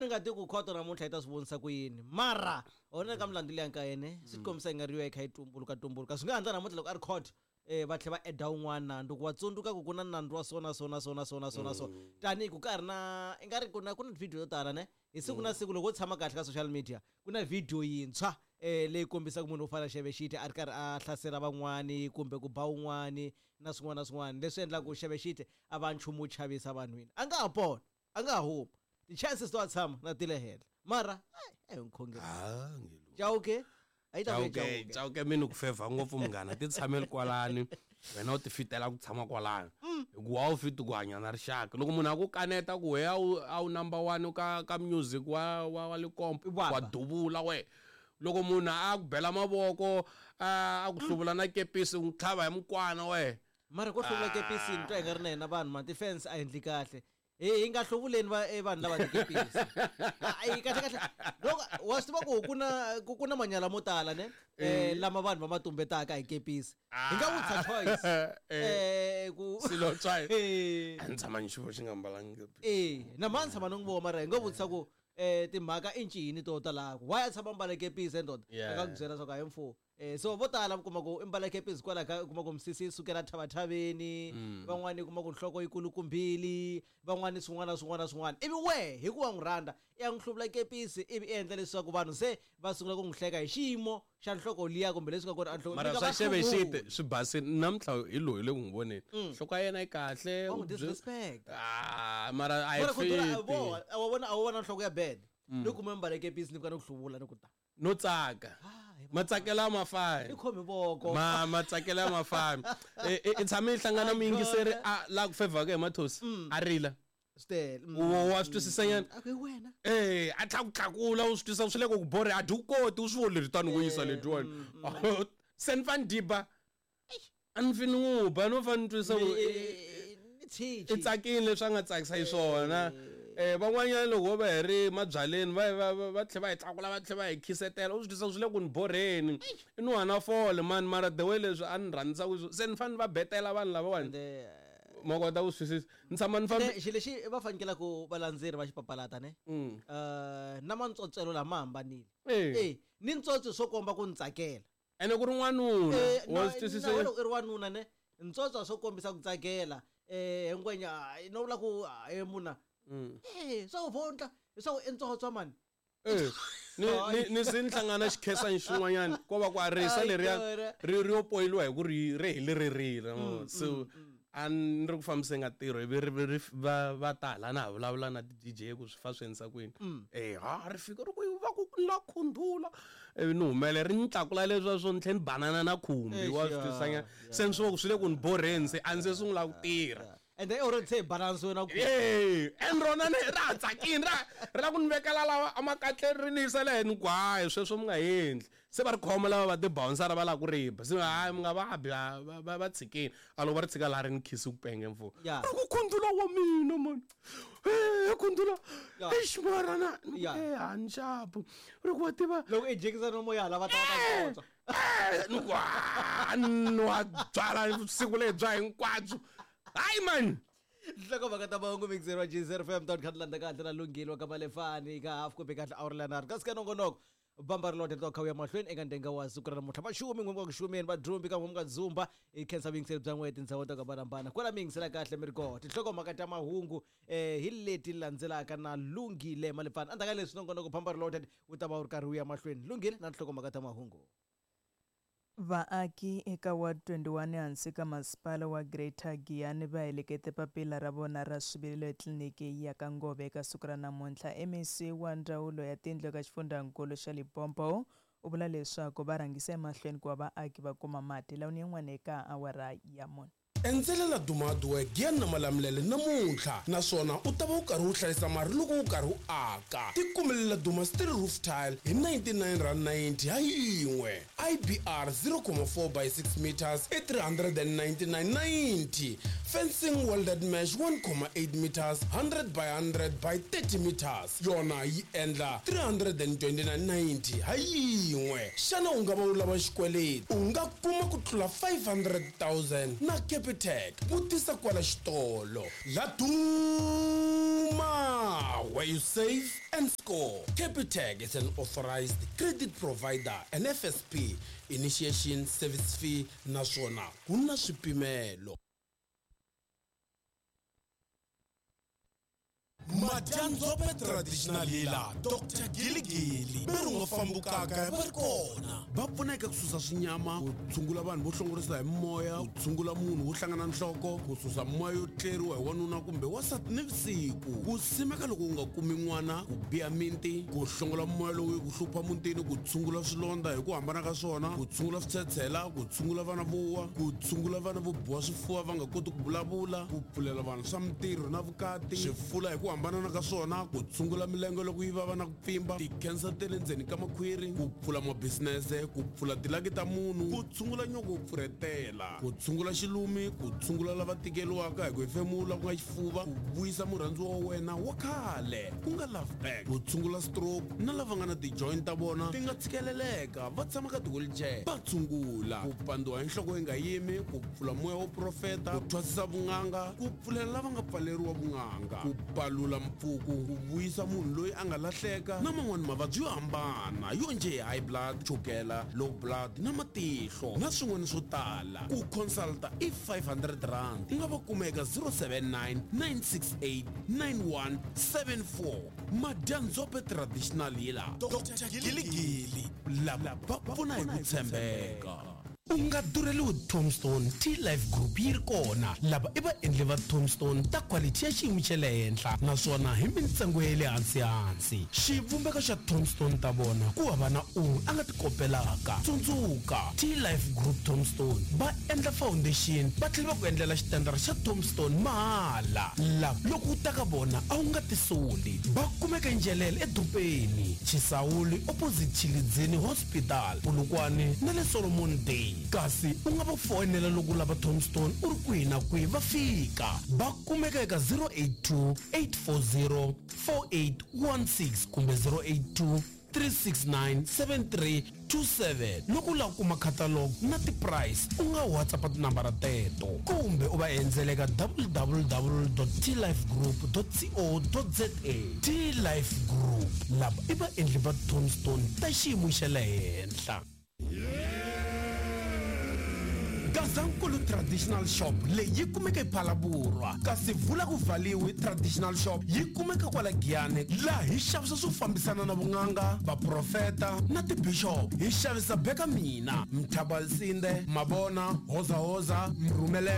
ni nga ti ku khoto namuntlha yi ta swi vonisa ku yini mara ona ka milandzu leyi ka yene swi kombisa yi nga ri yo kha yi tumbuluka swi nga handla namuntlha loko a ri khoto va tlhe va eda un'wana nandzu ku wa tsundzuka ku ku na nandzu wa so tanihi ku ka ri na i nga ri ku na video yo tala ne hi siku na siku loko u tshama kahle ka social media ku na video yintshwa leyi kombisaka munhu u fana Xebexiti a ri karhi a hlasela van'wani kumbe ku ba un'wani na swin'wana leswi endlaka ku Xebexiti a va nchumu wo chavisa vanhwini a nga ha pona a nga ha huma ti-chances to a tshama na ti le henhla mara nkhongeri Chauke Chauke mina ku favor ngopfu munghana ti tshameli kwalani wena u ti fitela ku tshama kwalani ku wa u fit ku hanya na rixaka loko munhu a ku kaneta ku we a wu number 1 ka music wa Likompo wa dubula we loko munhu a ku bela mavoko a ku hluvula na kepisi u tlhava hi mukwana we mara ko hluvula kepisi ni twa hi nga ri na yena vanhu ma defense a endli kahle hi nga hluvuleni vanhu lava tikepisi kahle loko wa swi tiva ku ku na manyala mo tala ne lama vanhu va matumbetaka hi kepisi hi nga vutisa choice ku silo try antshama nchuvo xi nga mbalangi na mani tshama no n'wi mara hi nga vutisa ku timhaka i ncini to talaka why a tshama mbala kepisi ndoda aka ku byela swa ku hi mfumo so vo tala kuma ku imbala kepisi kwala ka kuma ku msisi sukela thavathaveni van'wani kuma ku nhloko yikulu kumbili van'wani swin'wana ivi we hi ku wa n'wi rhandza ya n'wi hluvula kepisi ivi endla leswaku vanhu se va sungula ku n'wi hleka hi xiyimo xa nhloko liya kumbe leswi ka ku ri a nhloko mara swa Xebexiti swi basini namuntlha hi loyi le ku n'wi voneni nhloko ya yena yi kahle disrespect mara a yi fit a vona nhloko ya bed loko mo mbala kepisi ni ku na ku hluvula ni ku ta no tsaka matsakela mafani ikhomi voko matsakela mafani i tshame ihlangana muyingiseri la ku favor ka Mathosi a rila wa swi twisisa nyana wena a tlakula u swi twisisa swi le ku bore a du koti u swi vole tani ku yisa letiwani Sen van Diba a ni fini nguba no fani twisa i tsakile leswi a nga tsakisa hi swona van'wanyana loko va hi ri mabyaleni va tlhe va hi tlakula va tlhe va hi khisetela u swi tisa swi le ku ni boreni i nuhana fole mani mara the way leswi a ni rhandzisaka se ni fanele va betela vanhu lavawani ma kota ku swisisa ni tshama ni fambi xi lexi va fanekela ku valandzeri va xipapalata ne na mantsotselo lama hambanile ni ntsotso swo komba ku ni tsakela ene ku ri n'wanuna wa swi twisisa loko i ri wanuna ne ntsotso swo kombisa ku tsakela ngwenya no vula ku muna so vonta so entsotso man ni sinhlangana xikhesa xin'wanyana ko va ku a risa leriya ri yo poyiliwa hi ku ri hi lererila so a ni ri ku fambiseni nga tirho ivi va tala na vulavula na DJ ku swi fa swi endlisa kwini ri fika ri ku va ku la khundula ivi ni humele ri ni tlakula leswiya swo ni tlhe ni banana na khumbi wa swi twisanyana se ni swi va ku swi le ku ni boreni se a ni se sungula ku tirha and they already say balance wena ku and rona ne ra tsakini ra ku ni vekela lawa amakatleri ni yisa le ni ku hayi sweswo mi nga endli se va ri khoma lava va ti bouncer va la ku riba se hayi mi nga va tshikini a loko va ri tshika la ri ni khisi ku penge mfu ku khundula wa mina man khundula exmarana hanshapu ri ku tiva loko ejekisa no moya lava ta tsotsa ni ku no wa byala siku le bya hinkwabyo hayi man Hloko bakata ba ngo mixer wa G0FM .khatlanda kahle na lungile wa kamalefani ka half kope kahle hour lanar ka ska nongonoko bamba ri lote to khawuya mahlweni eka ndenga wa siku ra namuntlha vaxumi ngomka ku shumeni va drumbi ka ngomka dzumba i cancer mixer bya n'weti ndzawo to ka barambana kwala mingisela kahle mi ri koho tinhloko makata mahungu hi leti landzelaka na lungile malefani andaka leswi nongonoko bamba ri lote u ta va u ri karhi u ya mahlweni lungile na tinhloko makata mahungu vaaki eka ward 21 hansi ka masipala wa Greater Giyani va helekete papila ra vona ra swivilelo etliliniki ya ka Ngove eka siku ra namuntlha. MEC wa ndzawulo ya tindlu ka xifundzankulu xa Limpopo u vula leswaku va rhangisa emahlweni ku va vaaki va kuma mati lawuni yin'wana eka awara ya mune. Endzelela Dumadwe Giyani na Malamulele namuntlha naswona u ta va u karhi u hlayisa mari loko u karhi u aka. Tikumelela Duma Steel Roof Tile hi R99.90 ha yin'we. IBR 0.4 by 6 meters at R399.90. Fencing welded mesh 1.8 meters 100 by 100 by 30 meters. Yona yi endla R329.90 ha yin'we. Xana u nga va u lava xikweleti u nga kuma ku tlula 500,000 na Capital Capitec vutisa kwala xitolo la duma where you save and score. Capitec is an authorized credit provider, an FSP, initiation service fee naswona kuna swipimelo. Madyanzope traditional hila Dr. Giligili beru ngafambukaka barikona va pfuneka ku susa swinyama ku tshungula vanhu vo hlongorisa hi moya ku tshungula munhu wo hlangana nhloko ku susa moya yo tleriwa hi wanuna kumbe wasati nivusiku ku simeka loko u nga kumi n'wana ku biya miti ku hlongola moya lowu ku hlupha mutini ku tshungula swilondza hi ku hambana ka swona ku tshungula switshetshela ku tshungula vana vowa ku tshungula vana vo biwa swifuva va nga koti ku vulavula ku pfulela vanhu swa mintirho na vukati swifula hi ku hambana ka swona ku tshungula milenge loko yi vava na ku pfimba ti-cancer te le ndzeni ka makhwiri ku pfula mabisinese ku pfula tilaki ta munhu ku tshungula nyoko ku pfuretela ku tshungula xilumi ku tshungula lava tikeliwaka hi ku hefemula ku nga xifuva ku vuyisa murhandziwa wa wena wa khale ku nga love back ku tshungula stroke na lava nga na ti-joint ta vona ti nga tshikeleleka va tshama ka ti-wheelchair va tshungula ku pandiwa hi nhloko yi nga yimi ku pfula moya wo profeta ku thwasisa vun'anga ku pfulela lava nga pfaleriwa vun'anga ku palula mpfuku ku vuyisa munhu loyi a nga lahleka na man'wani mavabyi yo hambana yo nje high blood chukela low blood na matihlo na swin'wana swo tala ku consulta i 500 rand nga va kumeka 079 968 9174 Madyanzope traditional hila Dr. Giligili lava pfuna hi ku tshembeka. U nga dureliwi Tombstone T-Life Group yi ri kona lava i vaendli va Tombstone ta quality ya xiyimo xa le henhla naswona hi mintsengo ya le hansi xivumbeko xa Tombstone ta vona ku hava na un'we a nga tikopelaka tsundzuka T-Life Group Tombstone va endla foundation va tlhela va ku endlela xitendara xa Tombstone mahala lava loko u ta ka vona a wu nga tisoli va kumeka njelele edrupeni Chisawuli opposite Chilidzini Hospital Polokwane na le Solomon Day kasi u nga va fonela loko lava Tombstone u ri kwihi na kwihi va fika va kumeka eka 082 840 4816 kumbe 082 369 7327 loko u lava ku kuma catalog na ti-price u nga whatsapp tinambara teto kumbe u va endzele ka www.tlifegroup.co.za. T-Life Group lava i vaendli va Tombstone ta xiyimo xa le henhla. Gazankulu Traditional Shop leyi kumeka ePhalaburwa kasi vula ku valiwi Traditional Shop yi kumeka kwala Giyani laha hi xavisa swo fambisana na vun'anga vaprofeta na tibishop hi xavisa beka mina Mthabalsinde Mabona Hoza Mrumelelo